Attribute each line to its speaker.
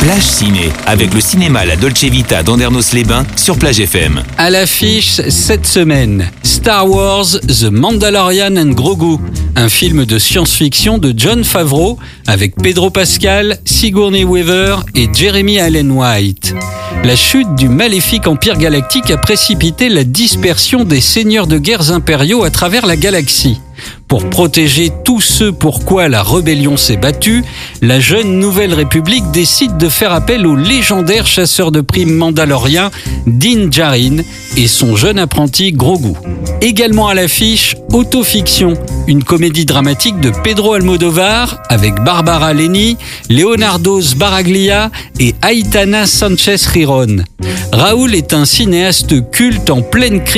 Speaker 1: Plage Ciné, avec le cinéma La Dolce Vita d'Andernos-les-Bains sur Plage FM.
Speaker 2: À l'affiche cette semaine, Star Wars The Mandalorian and Grogu, un film de science-fiction de Jon Favreau avec Pedro Pascal, Sigourney Weaver et Jeremy Allen White. La chute du maléfique empire galactique a précipité la dispersion des seigneurs de guerres impériaux à travers la galaxie. Pour protéger tous ceux pour quoi la rébellion s'est battue, la jeune Nouvelle République décide de faire appel au légendaire chasseur de primes mandalorien Din Djarin et son jeune apprenti Grogu. Également à l'affiche, Autofiction, une comédie dramatique de Pedro Almodovar avec Barbara Leni, Leonardo Sbaraglia et Aitana Sánchez Girón. Raoul est un cinéaste culte en pleine crise